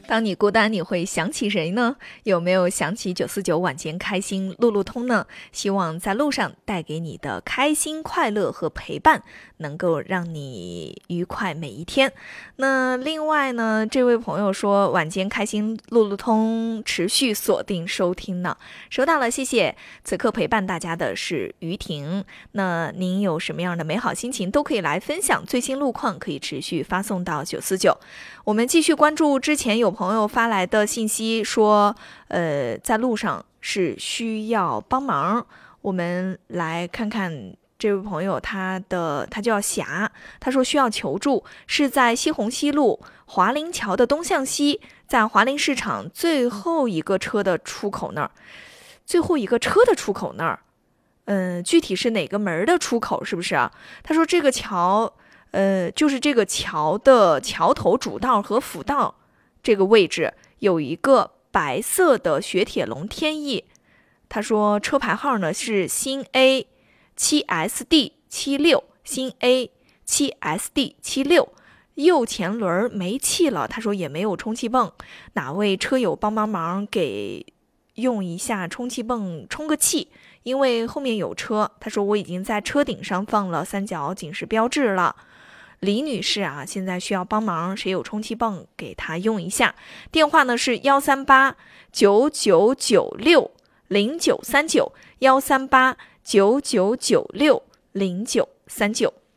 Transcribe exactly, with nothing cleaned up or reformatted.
当你孤单，你会想起谁呢？有没有想起九四九晚间开心路路通呢？希望在路上带给你的开心、快乐和陪伴，能够让你愉快每一天。那另外呢，这位朋友说晚间开心路路通持续锁定收听呢，收到了，谢谢。此刻陪伴大家的是于婷。那您有什么样的美好心情，都可以来分享，最新路况可以持续发送到九四九。我们继续关注之前有朋友发来的信息说，呃，在路上是需要帮忙。我们来看看这位朋友，他的他叫霞，他说需要求助，是在西红西路华林桥的东向西，在华林市场最后一个车的出口那儿，最后一个车的出口那儿，嗯，具体是哪个门的出口，是不是啊？他说这个桥。呃，就是这个桥的桥头主道和辅道这个位置有一个白色的雪铁龙天翼，他说车牌号呢是新 A 七 S D 七六，新 A 七 S D 七六，右前轮没气了，他说也没有充气泵，哪位车友帮帮忙给用一下充气泵充个气，因为后面有车。他说我已经在车顶上放了三角警示标志了。李女士啊，现在需要帮忙，谁有充气泵给她用一下。电话呢是幺三八九九九六零九三九，幺三八九九九六零九三九。